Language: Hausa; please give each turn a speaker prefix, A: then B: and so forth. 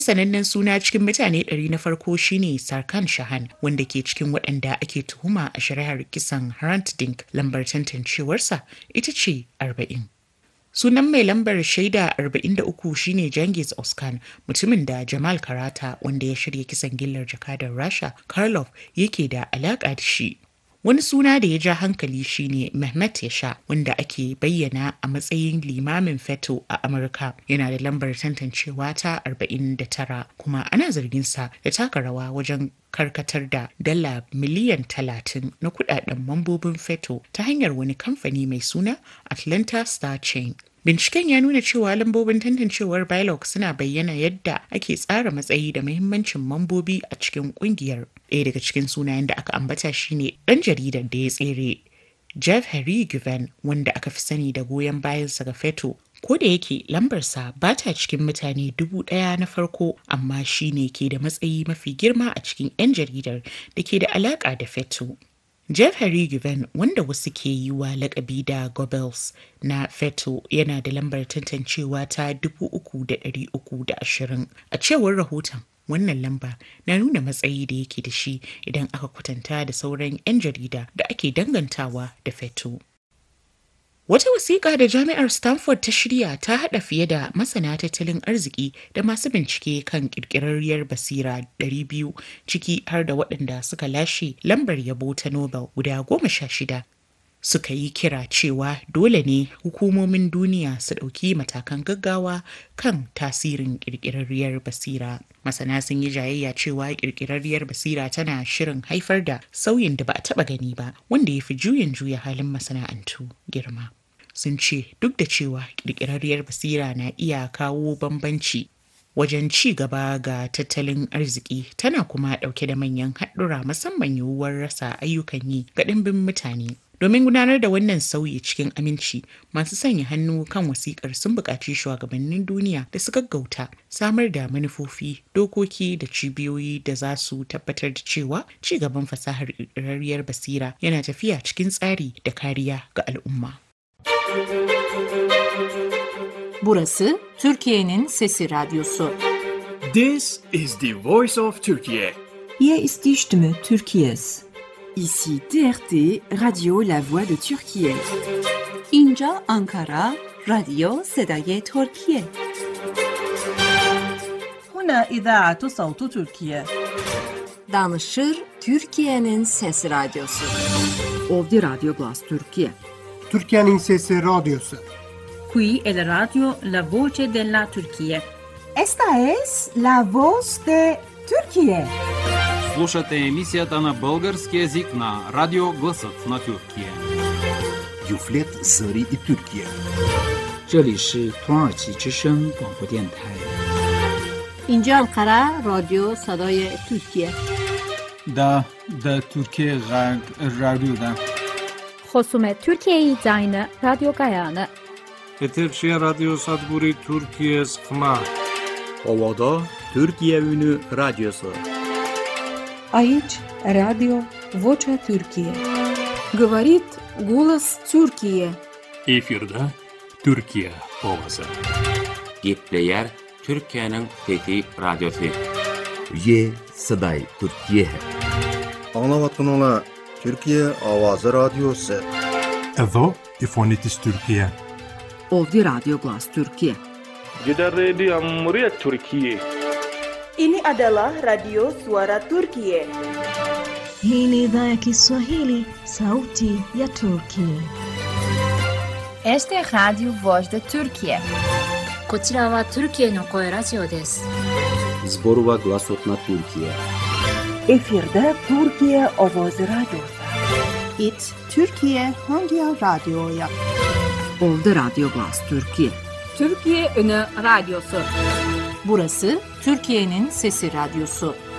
A: Sanannen suna cikin mutane 100 na farko shine Sarkhan Shahan, wanda ke cikin waɗanda ake tuhuma a shari'ar kisan Hrant Dink. Lambar tantancewarsa ita ce 40. Sunan mai lambar shaida 43 shine Genghis Özkan, mutumin da Jamal Karata, wanda ya shirya kisan gillar jakadar Rasha Karlov, yake da alaƙa da shi. Wani suna da ya ja hankali shine Mehmet Yasha, wanda ake bayyana a matsayin limamin feto a Amurka. Yana da lambar tantancewa ta 49, kuma ana zarginsa da taka rawa wajen karkatar da dala miliyan 30 na kudaden mambobin feto ta hanyar wani kamfani mai suna Atlanta Star Chain. Binciken ya nuna cewa lambobin tantancewar BILOG suna bayyana yadda ake tsara matsayi da muhimmancin mambobi a cikin kungiyar. Ɗaya daga cikin sunayen da aka ambata shine ɗan jaridar da ya tsere, Jeff Harry Given, wanda aka fi sani da goyon bayansa ga feto. Ko da yake lambarsa ba ta cikin mutane 1,000 na farko, amma shi ne ke da matsayi mafi girma a cikin 'yan jaridar da ke da alaƙa da feto. Jeff Harry Given, wanda wasu ke yi wa lakabi da Goebbels na feto, yana da lambar tantancewa ta 3,320. A cewar rahoton, wannan lamba na nuna matsayi da yake da shi idan aka kwatanta da sauran 'yan jarida da ake dangantawa da feto. Wata wasiƙa da Jami'ar Stanford ta shirya ta haɗa fiye da masana tattalin arziki da masu bincike kan ƙirƙirarriyar basira 200, ciki har da waɗanda suka lashe lambar yabo ta Nobel guda 16. Suka yi kira cewa dole ne hukumomin duniya su ɗauki matakan gaggawa kan tasirin ƙirƙirarriyar basira. Masana sun yi jayayya cewa ƙirƙirarriyar basira tana shirin haifar da sauyin da ba a taɓa gani ba, wanda ya fi juya halin masana'antu girma. Sun ce duk da cewa ƙirƙirarriyar basira na iya kawo bambanci wajen ci gaba ga tattalin arziki, tana kuma ɗauke da manyan haɗura, musamman yiwuwar rasa ayyukan yi ga ɗimbin mutane. Domin gudanar da wannan sauyi cikin aminci, masu sanya hannu kan wasikar sun buƙaci shugabannin duniya da su gaggauta samar da manufofi, dokoki da cibiyoyi da za su tabbatar da cewa ci gaban fasahar ƙirƙirarriyar basira yana tafiya cikin tsari da kariya ga al'umma.
B: Burası Türkiye'nin Sesi Radyosu.
C: This is the voice of Turkey.
D: Hier ist die Stimme Türkiye's.
E: Ici TRT Radio La Voix de Türkiye.
F: اینجا آنکارا رادیو صدای ترکیه.
G: هنا إذاعة صوت تركيا.
B: Danışır Türkiye'nin Sesi Radyosu.
E: Ovdje Radio Glas Türkiye.
H: Türkiye'nin Sesi Radyosu.
G: Qui è la radio La Voce della Turchia.
I: Esta es La Voz de Turquía.
J: Слушате емисията на български език на Радио Гласът на Тюркия.
K: Юфлет Зари и Тюркия.
L: 这里是土耳其之声广播电台。
M: اینجا انقره رادیو صدای ترکیه.
N: دا Türkiye رادیو
O: خصوم ترکیه زاین رادیو گایانه.
P: Eterşehir Radyo Sadburi Türkiye Sıkma.
Q: Ovada Türkiye Ünü Radyosu.
D: Aici Radio Vocea Türkiye.
F: Говорит голос Türkiye.
R: Efirde Türkiye Ovası.
S: Gepleyer Türkiye'nin Fethi Radyosu.
K: Ye Saday Türkiye.
T: Anlavatın Türkiye Avazı Radyosu.
F: Evo İfonitis Türkiye.
E: Ovdje Radio Glas Türkiye.
B: Jeda Radio Muryat Türkiye.
A: Ini adalah Radio Suara Turkiye.
S: Hii ni idhaa ya Kiswahili, sauti ya Turkiye.
D: Este es Radio Voz de Turkiye.
O: こちらはトルキエの声ラジオです。
Q: Zborova Glasot na Türkiye.
A: Efirde Türkiye Ovozi Radyosu.
I: It Türkiye Hangi Radyo'ya.
E: Ovdje Radio Glas Türkiye.
B: Türkiye Ünü Radyosu. Burası Türkiye'nin Sesi Radyosu.